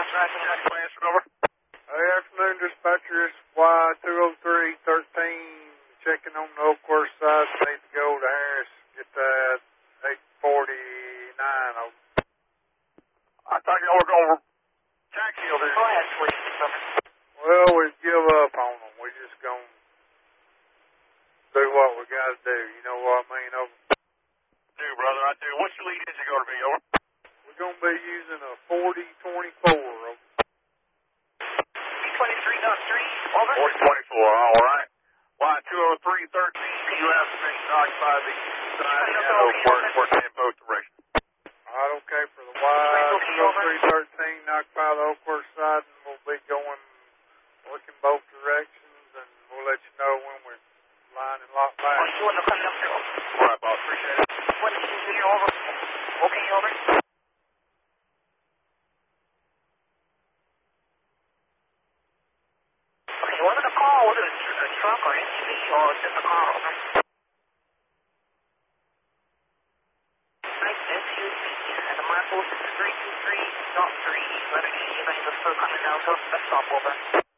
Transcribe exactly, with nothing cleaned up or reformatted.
Over. Hey, afternoon, dispatcher. It's Y two oh three thirteen. Checking on the Oakworth side. Need to go to Harris. Get that eight forty-nine. I thought y'all were going over tax shield here. Go ahead, please. Well, we give up on them. We just gonna do what we gotta do. You know what I mean? Over. Do, brother, I do. What's your lead engine going to be, over? We're gonna be using a forty twenty-four. Over. twenty-three dot three, over. forty twenty-four, all right. Y two oh three thirteen, you have been occupied the side of Oakworth, working in both directions. All right, okay, for the Y two oh three thirteen, occupy the Oakworth side, and we'll be going, working both directions, and we'll let you know when we're lining lock back. Oh, you want to come up here? All right, boss, appreciate it. one two zero, over. Okay, over. Okay, was it a car, was it a truck or S U V, or just a car, over? Nice S U V, and the mark was three two three dot three, letter E, and the still coming out, so that's stop, over.